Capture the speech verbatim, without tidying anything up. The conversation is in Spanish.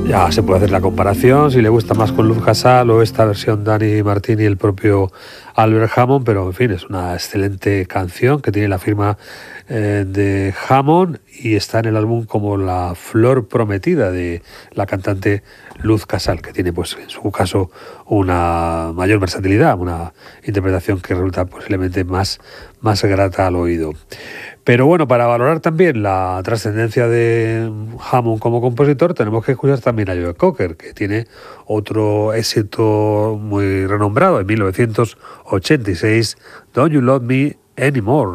Ya se puede hacer la comparación, si le gusta más con Luz Casal o esta versión Dani Martín y el propio Albert Hammond, pero en fin, es una excelente canción que tiene la firma eh, de Hammond y está en el álbum como La Flor Prometida de la cantante Luz Casal, que tiene pues en su caso una mayor versatilidad, una interpretación que resulta posiblemente más, más grata al oído. Pero bueno, para valorar también la trascendencia de Hammond como compositor, tenemos que escuchar también a Joe Cocker, que tiene otro éxito muy renombrado en mil novecientos ochenta y seis, Don't You Love Me Anymore.